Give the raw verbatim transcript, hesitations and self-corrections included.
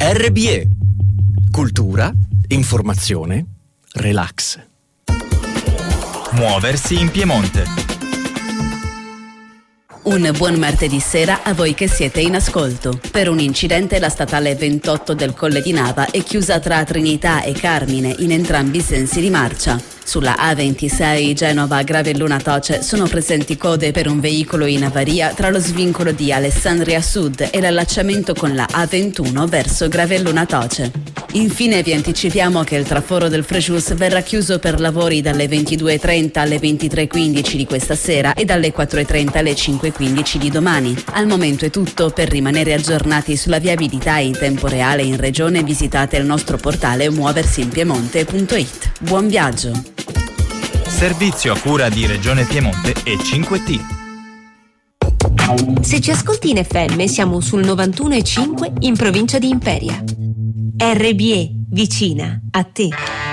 R B E. Cultura, informazione, relax. Muoversi in Piemonte. Un buon martedì sera a voi che siete in ascolto. Per un incidente la statale ventotto del Colle di Nava è chiusa tra Trinità e Carmine in entrambi i sensi di marcia. Sulla A ventisei Genova-Gravelluna Toce sono presenti code per un veicolo in avaria tra lo svincolo di Alessandria Sud e l'allacciamento con la A ventuno verso Gravelluna Toce. Infine vi anticipiamo che il traforo del Frejus verrà chiuso per lavori dalle ventidue e trenta alle ventitré e quindici di questa sera e dalle quattro e trenta alle cinque e quindici di domani. Al momento è tutto. Per rimanere aggiornati sulla viabilità in tempo reale in regione visitate il nostro portale muoversinpiemonte punto it. Buon viaggio! Servizio a cura di Regione Piemonte e cinque T. Se ci ascolti in F M siamo sul novantuno e cinque in provincia di Imperia. R B E, vicina a te.